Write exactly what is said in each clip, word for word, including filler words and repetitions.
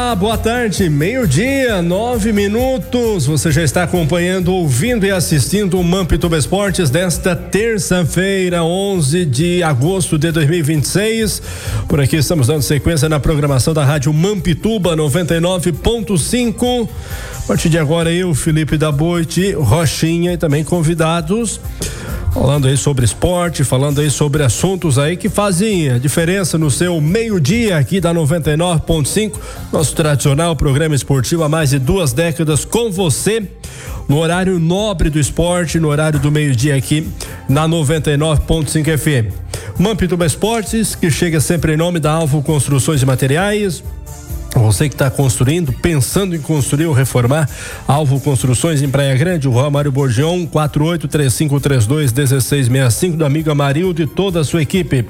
Olá, boa tarde, meio-dia, nove minutos. Você já está acompanhando, ouvindo e assistindo o Mampituba Esportes desta terça-feira, onze de agosto de dois mil e vinte e seis. Por aqui estamos dando sequência na programação da Rádio Mampituba noventa e nove ponto cinco. A partir de agora, eu, Felipe da Boite, Rochinha e também convidados, falando aí sobre esporte, falando aí sobre assuntos aí que fazem a diferença no seu meio-dia aqui da noventa e nove ponto cinco, nosso tradicional programa esportivo há mais de duas décadas com você, no horário nobre do esporte, no horário do meio-dia aqui na noventa e nove ponto cinco F M. Mampituba Esportes, que chega sempre em nome da Alvo Construções e Materiais. Você que está construindo, pensando em construir ou reformar, Alvo Construções em Praia Grande, o Rua Mário Borgion, quatro oito três cinco três dois um seis seis cinco, do amigo Amarildo e toda a sua equipe.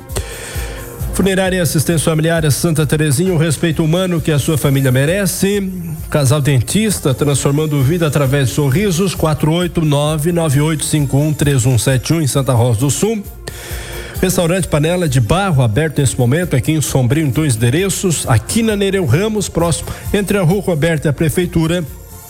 Funerária e Assistência Familiar Santa Terezinha, o respeito humano que a sua família merece. Casal Dentista, transformando vida através de sorrisos, quatro oito nove nove oito cinco um três um sete um em Santa Rosa do Sul. Restaurante Panela de Barro, aberto nesse momento aqui em Sombrio, em dois endereços, aqui na Nereu Ramos, próximo entre a Rua Roberta e a Prefeitura,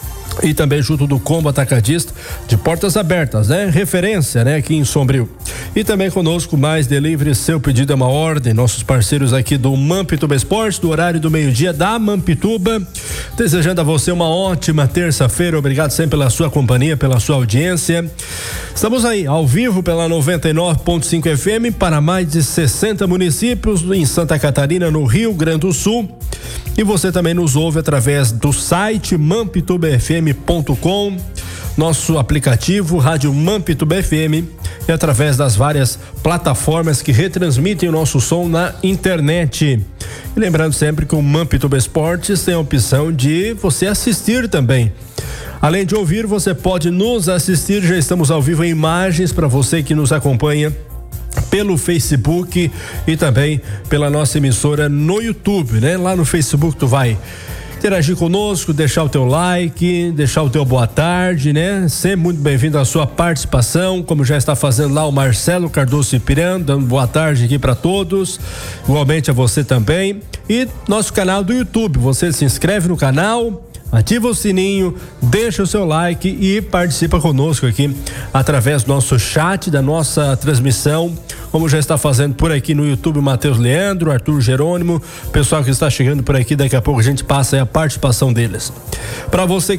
e também junto do Combo Atacadista, de portas abertas, né? Referência, né? Aqui em Sombrio. E também conosco mais delivery, seu pedido é uma ordem, nossos parceiros aqui do Mampituba Esportes, do horário do meio-dia da Mampituba, desejando a você uma ótima terça-feira, obrigado sempre pela sua companhia, pela sua audiência. Estamos aí, ao vivo pela noventa e nove ponto cinco F M, para mais de sessenta municípios em Santa Catarina, no Rio Grande do Sul. E você também nos ouve através do site mampituba f m ponto com, nosso aplicativo Rádio Mampituba F M, e através das várias plataformas que retransmitem o nosso som na internet. E lembrando sempre que o Mampituba Esportes tem a opção de você assistir também. Além de ouvir, você pode nos assistir, já estamos ao vivo em imagens para você que nos acompanha pelo Facebook e também pela nossa emissora no YouTube, né? Lá no Facebook tu vai interagir conosco, deixar o teu like, deixar o teu boa tarde, né? Sempre muito bem-vindo à sua participação, como já está fazendo lá o Marcelo Cardoso Ipirão, dando boa tarde aqui para todos, igualmente a você também. E nosso canal do YouTube, você se inscreve no canal, ativa o sininho, deixa o seu like e participa conosco aqui através do nosso chat, da nossa transmissão, como já está fazendo por aqui no YouTube o Matheus Leandro, Arthur Jerônimo, pessoal que está chegando por aqui, daqui a pouco a gente passa aí a participação deles. Para você